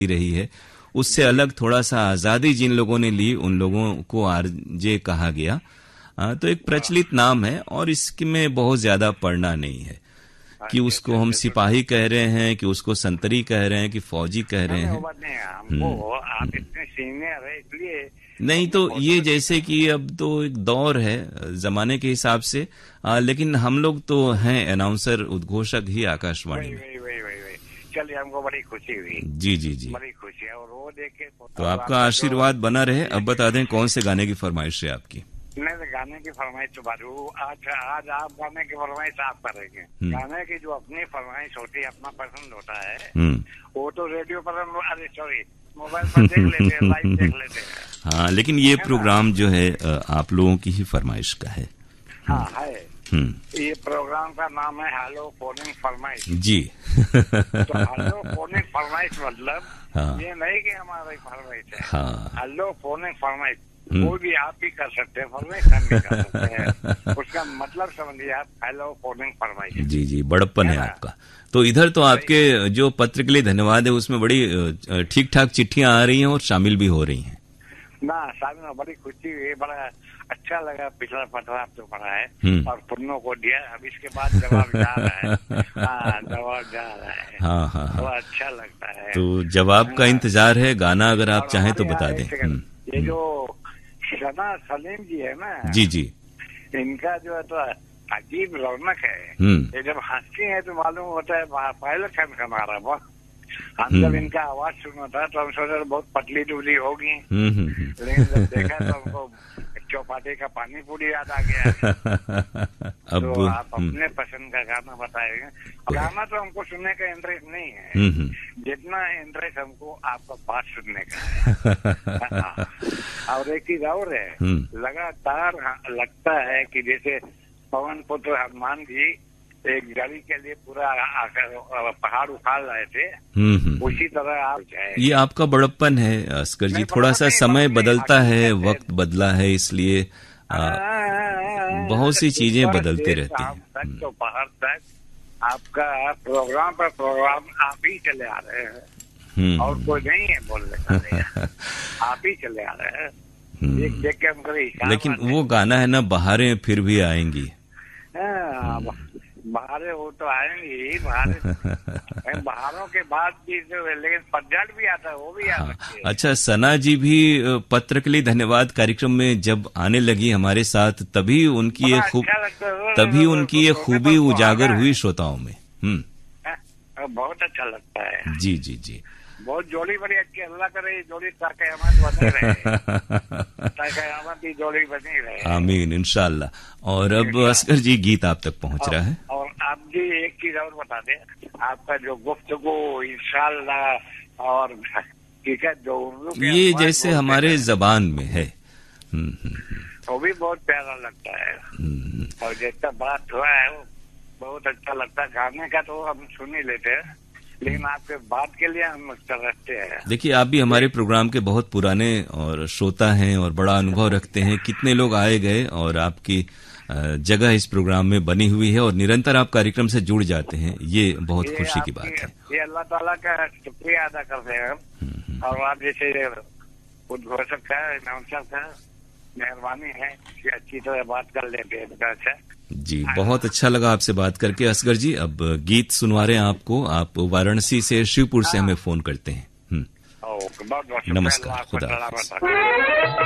रही है, उससे अलग थोड़ा सा आजादी जिन लोगों ने ली उन लोगों को आरजे कहा गया। तो एक प्रचलित नाम है और इसमें बहुत ज्यादा पढ़ना नहीं है कि उसको हम सिपाही कह रहे हैं कि उसको संतरी कह रहे हैं कि फौजी कह रहे हैं। हमको आप इतने सीनियर है इसलिए नहीं, तो ये जैसे कि अब तो एक दौर है जमाने के हिसाब से, लेकिन हम लोग तो हैं अनाउंसर उद्घोषक ही आकाशवाणी में। चलिए, हमको बड़ी खुशी हुई। जी जी जी, बड़ी खुशी है। और वो देख के तो आपका आशीर्वाद बना रहे। अब बता दें कौन से गाने की फरमाइश है आपकी? नहीं, गाने की फरमाइश तो बाजू आज आप गाने की फरमाइश आप करेंगे। गाने की जो अपनी फरमाइश होती है, अपना पसंद होता है, वो तो रेडियो पर अरे सॉरी मोबाइल पर देख लेते हैं, लाइव देख लेते हैं। हाँ, लेकिन ये प्रोग्राम जो है आप लोगों की ही फरमाइश का है। हाँ है। ये प्रोग्राम का नाम है हेलो फोनिंग फरमाइश। जी। तो हेलो फोनिंग फरमाइश मतलब ये नहीं कि हमारी फरमाइश है। हाँ, हेलो फोनिंग फरमाइश वो भी आप ही कर सकते हैं, फरमाइश हम भी कर सकते हैं। उसका मतलब समझिए आप, हेलो फोनिंग फरमाइश। जी जी, बड़प्पन है आपका। तो इधर तो आपके जो पत्र के लिए धन्यवाद है, उसमें बड़ी ठीक ठाक चिट्ठियां आ रही हैं और शामिल भी हो रही हैं ना। शामिल में बड़ी खुशी हुई, बड़ा अच्छा लगा। पिछला पत्र आप तो पढ़ा है और पुन्नों को दिया, अब इसके बाद जवाब जा रहा है। हाँ, जवाब जा रहा है। हाँ हाँ हाँ, बड़ा अच्छा लगता है। तो जवाब का इंतजार है। गाना अगर आप चाहें तो बता दें। ये जो सना सलीम जी है ना, जी जी, इनका जो है तो अजीब रौनक है। ये जब हंसती है तो मालूम होता है पहले खन हमारा बहुत। हम जब इनका आवाज सुना था तो हम सोचे बहुत पतली दुबली होगी, लेकिन जब देखा तो हमको चौपाटी का पानी पूरी याद आ गया। अब तो आप अपने पसंद का गाना बताएंगे। गाना तो हमको सुनने का इंटरेस्ट नहीं है, जितना इंटरेस्ट हमको आपका बात सुनने का है। और एक चीज और है, लगातार लगता है कि जैसे पवन पुत्र हनुमान जी एक गाड़ी के लिए पूरा पहाड़ उखाड़ रहे थे, उसी तरह आप ये आपका बड़प्पन है अस्कर जी। थोड़ा सा समय बदलता है, वक्त बदला है, इसलिए बहुत सी चीजें बदलते रहती हैं। तो पहाड़ तक आपका प्रोग्राम पर प्रोग्राम आप ही चले आ रहे हैं और कोई नहीं है बोलने का। आप ही चले आ रहे हैं। देख के हमको, लेकिन वो गाना है ना, बहारें फिर भी आएंगी। बहारें वो तो आएंगी ही, बहारों के बाद भी, लेकिन पतझड़ भी आता है, वो भी आ सकती है। अच्छा, सना जी भी पत्र के लिए धन्यवाद कार्यक्रम में जब आने लगी हमारे साथ, तभी उनकी ये खूबी उजागर हुई श्रोताओं में। बहुत अच्छा लगता है। जी जी जी, बहुत जोड़ी बड़ी अच्छी, अल्लाह करे जोड़ी ताकयामत बनी रहे। ताकयामत जोड़ी बनी रहे। आमीन, इंशाल्लाह। और अब अस्कर जी गीत आप तक पहुंच रहा है। और आप जी एक चीज और बता दें, आपका जो गुफ्तगू इंशाल्लाह और ठीक है, जो उर्दू ये जैसे हमारे जबान में है, वो भी बहुत प्यारा लगता है। और जैसा बात हुआ है वो बहुत अच्छा लगता है। गाने का तो हम सुन ही लेते हैं, लेकिन आपके बात के लिए हम तरसते हैं। देखिए, आप भी हमारे प्रोग्राम के बहुत पुराने और श्रोता हैं और बड़ा अनुभव रखते हैं। कितने लोग आए गए और आपकी जगह इस प्रोग्राम में बनी हुई है और निरंतर आप कार्यक्रम से जुड़ जाते हैं, ये बहुत खुशी की बात है। ये अल्लाह ताला का शुक्रिया अदा करते हैं। और आप जैसे उद्घोषक का, अनाउंसर का मेहरबानी है कि अच्छी तरह बात कर लेते हैं। अच्छा जी, बहुत अच्छा लगा आपसे बात करके असगर जी। अब गीत सुनवा रहे हैं आपको। आप वाराणसी से, शिवपुर से हमें फोन करते हैं। बहुत बहुत नमस्कार, खुदा हाफिज।